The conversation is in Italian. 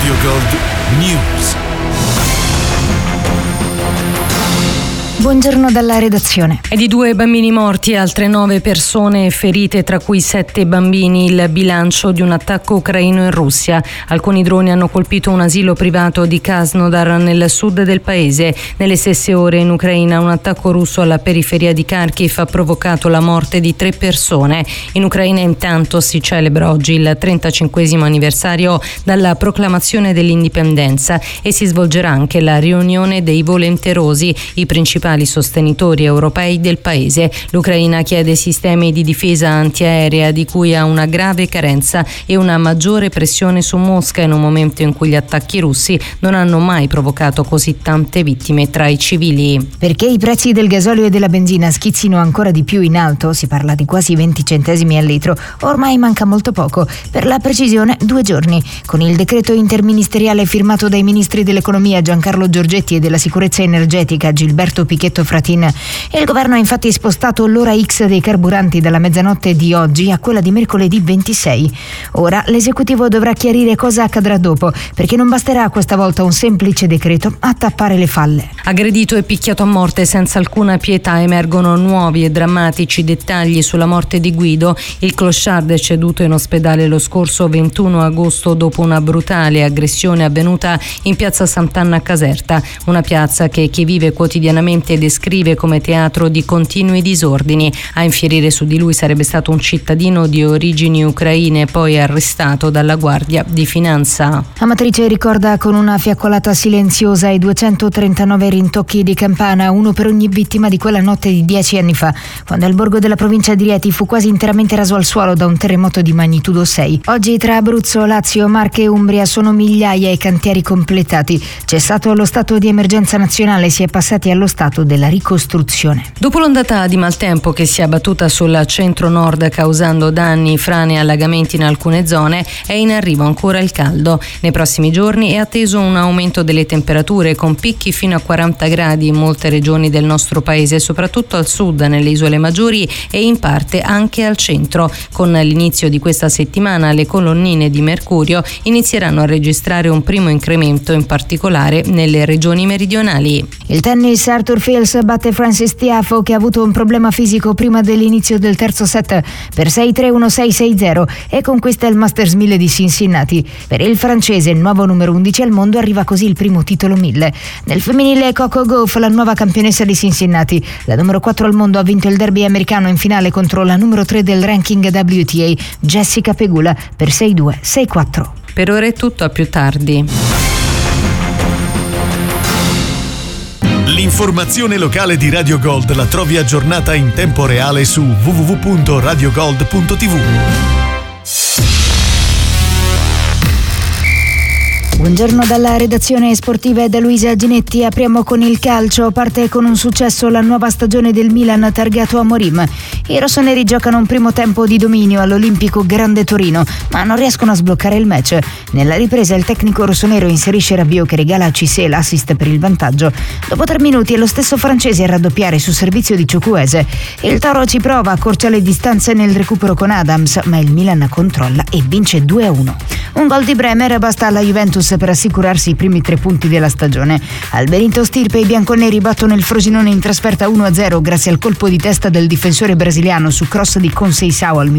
Radio Gold News. Buongiorno dalla redazione. È di 2 bambini morti e altre 9 persone ferite, tra cui 7 bambini, il bilancio di un attacco ucraino in Russia. Alcuni droni hanno colpito un asilo privato di Krasnodar nel sud del paese. Nelle stesse ore in Ucraina un attacco russo alla periferia di Kharkiv ha provocato la morte di 3 persone. In Ucraina intanto si celebra oggi il 35° anniversario dalla proclamazione dell'indipendenza e si svolgerà anche la riunione dei volenterosi, i principali sostenitori europei del paese. L'Ucraina chiede sistemi di difesa antiaerea di cui ha una grave carenza e una maggiore pressione su Mosca in un momento in cui gli attacchi russi non hanno mai provocato così tante vittime tra i civili. Perché i prezzi del gasolio e della benzina schizzino ancora di più in alto, si parla di quasi 20 centesimi al litro, ormai manca molto poco, per la precisione 2 giorni. Con il decreto interministeriale firmato dai ministri dell'economia Giancarlo Giorgetti e della sicurezza energetica Gilberto Pichetto Fratin, il governo ha infatti spostato l'ora X dei carburanti dalla mezzanotte di oggi a quella di mercoledì 26. Ora l'esecutivo dovrà chiarire cosa accadrà dopo, perché non basterà questa volta un semplice decreto a tappare le falle. Aggredito e picchiato a morte senza alcuna pietà, emergono nuovi e drammatici dettagli sulla morte di Guido. Il clochard è ceduto in ospedale lo scorso 21 agosto dopo una brutale aggressione avvenuta in piazza Sant'Anna a Caserta, una piazza che chi vive quotidianamente descrive come teatro di continui disordini. A infierire su di lui sarebbe stato un cittadino di origini ucraine, poi arrestato dalla Guardia di Finanza. Amatrice ricorda con una fiaccolata silenziosa i 239 rintocchi di campana, uno per ogni vittima di quella notte di 10 anni fa, quando il borgo della provincia di Rieti fu quasi interamente raso al suolo da un terremoto di magnitudo 6. Oggi tra Abruzzo, Lazio, Marche e Umbria sono migliaia i cantieri completati. Cessato lo stato di emergenza nazionale, si è passati allo stato della ricostruzione. Dopo l'ondata di maltempo che si è abbattuta sul centro-nord causando danni, frane e allagamenti in alcune zone, è in arrivo ancora il caldo. Nei prossimi giorni è atteso un aumento delle temperature con picchi fino a 40 gradi in molte regioni del nostro paese, soprattutto al sud, nelle isole maggiori e in parte anche al centro. Con l'inizio di questa settimana le colonnine di mercurio inizieranno a registrare un primo incremento, in particolare nelle regioni meridionali. Il tennis, Arthur Fils batte Francis Tiafoe, che ha avuto un problema fisico prima dell'inizio del terzo set, per 6-3, 1-6, 6-0 e conquista il Masters 1000 di Cincinnati. Per il francese, il nuovo numero 11 al mondo, arriva così il primo titolo 1000. Nel femminile, Coco Gauff, la nuova campionessa di Cincinnati, la numero 4 al mondo, ha vinto il derby americano in finale contro la numero 3 del ranking WTA, Jessica Pegula, per 6-2, 6-4. Per ora è tutto, a più tardi. L'informazione locale di Radio Gold la trovi aggiornata in tempo reale su www.radiogold.tv. Buongiorno dalla redazione sportiva e da Luisa Ginetti. Apriamo con il calcio. Parte con un successo la nuova stagione del Milan targato Amorim. I rossoneri giocano un primo tempo di dominio all'Olimpico Grande Torino, ma non riescono a sbloccare il match. Nella ripresa il tecnico rossonero inserisce Rabiot, che regala a Cissé l'assist per il vantaggio. Dopo 3 minuti è lo stesso francese a raddoppiare su servizio di Ciukwueze. Il Toro ci prova, accorcia le distanze nel recupero con Adams, ma il Milan controlla e vince 2-1. Un gol di Bremer basta alla Juventus per assicurarsi i primi 3 punti della stagione. Al Benito Stirpe i bianconeri battono il Frosinone in trasferta 1-0 grazie al colpo di testa del difensore brasiliano su cross di Conceição al